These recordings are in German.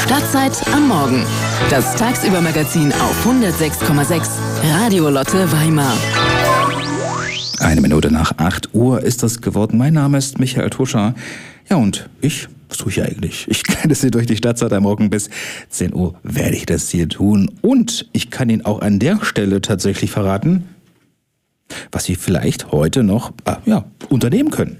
Stadtzeit am Morgen. Das Tagsübermagazin auf 106,6 Radio Lotte Weimar. 7:01 ist es geworden. Mein Name ist Michael Tuscher. Ja, und was tue ich eigentlich? Ich kenne Sie durch die Stadtzeit am Morgen bis 10 Uhr werde ich das hier tun. Und ich kann Ihnen auch an der Stelle tatsächlich verraten, was Sie vielleicht heute noch unternehmen können.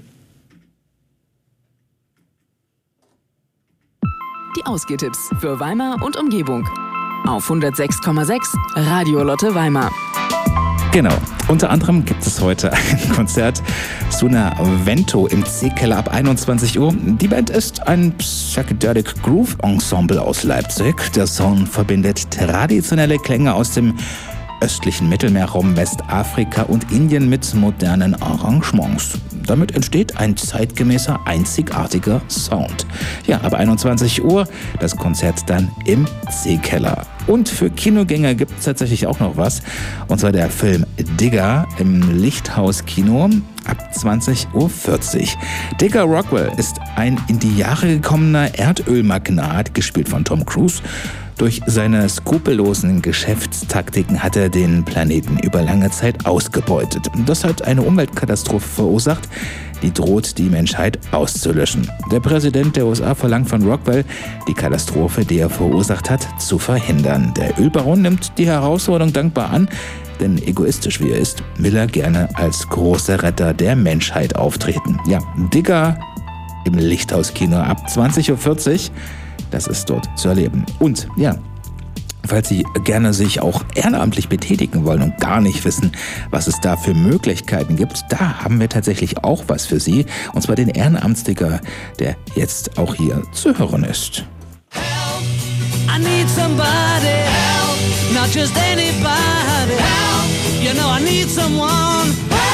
Die Ausgehtipps für Weimar und Umgebung. Auf 106,6 Radio Lotte Weimar. Genau. Unter anderem gibt es heute ein Konzert Suna Vento im C-Keller ab 21 Uhr. Die Band ist ein Psychedelic Groove Ensemble aus Leipzig. Der Sound verbindet traditionelle Klänge aus dem östlichen Mittelmeerraum, Westafrika und Indien mit modernen Arrangements. Damit entsteht ein zeitgemäßer, einzigartiger Sound. Ja, ab 21 Uhr das Konzert dann im C-Keller. Und für Kinogänger gibt es tatsächlich auch noch was. Und zwar der Film Digger im Lichthaus-Kino ab 20:40 Uhr. Digger Rockwell ist ein in die Jahre gekommener Erdölmagnat, gespielt von Tom Cruise. Durch seine skrupellosen Geschäftstaktiken hat er den Planeten über lange Zeit ausgebeutet. Das hat eine Umweltkatastrophe verursacht, die droht, die Menschheit auszulöschen. Der Präsident der USA verlangt von Rockwell, die Katastrophe, die er verursacht hat, zu verhindern. Der Ölbaron nimmt die Herausforderung dankbar an, denn egoistisch wie er ist, will er gerne als großer Retter der Menschheit auftreten. Ja, Digger im Lichthauskino ab 20:40 Uhr. Das ist dort zu erleben. Und ja, falls Sie gerne sich auch ehrenamtlich betätigen wollen und gar nicht wissen, was es da für Möglichkeiten gibt, da haben wir tatsächlich auch was für Sie. Und zwar den Ehrenamtsticker, der jetzt auch hier zu hören ist. Help, I need somebody, help, not just anybody, help, you know I need someone,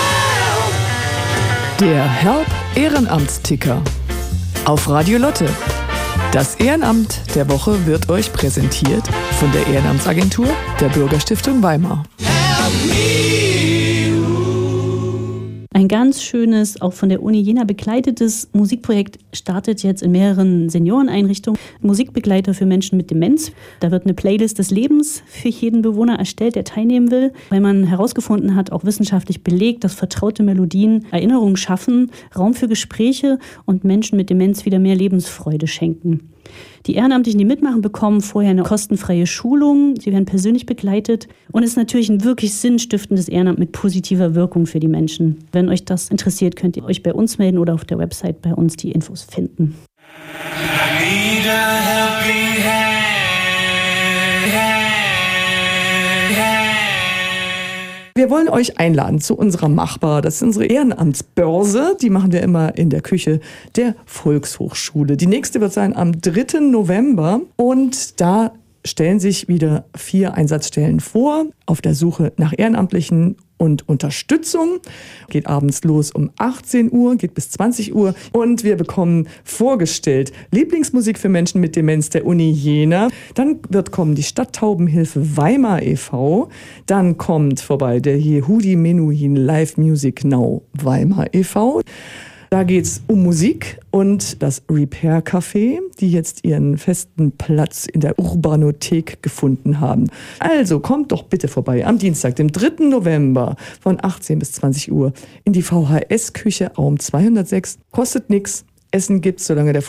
help. Der Help Ehrenamtsticker auf Radio Lotte. Das Ehrenamt der Woche wird euch präsentiert von der Ehrenamtsagentur der Bürgerstiftung Weimar. Ein ganz schönes, auch von der Uni Jena begleitetes Musikprojekt startet jetzt in mehreren Senioreneinrichtungen. Musikbegleiter für Menschen mit Demenz. Da wird eine Playlist des Lebens für jeden Bewohner erstellt, der teilnehmen will, weil man herausgefunden hat, auch wissenschaftlich belegt, dass vertraute Melodien Erinnerungen schaffen, Raum für Gespräche und Menschen mit Demenz wieder mehr Lebensfreude schenken. Die Ehrenamtlichen, die mitmachen, bekommen vorher eine kostenfreie Schulung. Sie werden persönlich begleitet. Und es ist natürlich ein wirklich sinnstiftendes Ehrenamt mit positiver Wirkung für die Menschen. Wenn euch das interessiert, könnt ihr euch bei uns melden oder auf der Website bei uns die Infos finden. I need a helping hand. Wir wollen euch einladen zu unserer Machbar. Das ist unsere Ehrenamtsbörse. Die machen wir immer in der Küche der Volkshochschule. Die nächste wird sein am 3. November. Und da stellen sich wieder 4 Einsatzstellen vor auf der Suche nach Ehrenamtlichen und Unterstützung. Geht abends los um 18 Uhr, geht bis 20 Uhr. Und wir bekommen vorgestellt Lieblingsmusik für Menschen mit Demenz der Uni Jena. Dann wird kommen die Stadttaubenhilfe Weimar e.V. Dann kommt vorbei der Yehudi Menuhin Live Music Now Weimar e.V. Da geht's um Musik und das Repair Café, die jetzt ihren festen Platz in der Urbanothek gefunden haben. Also kommt doch bitte vorbei am Dienstag, dem 3. November von 18 bis 20 Uhr in die VHS-Küche Raum 206. Kostet nichts. Essen gibt's, solange der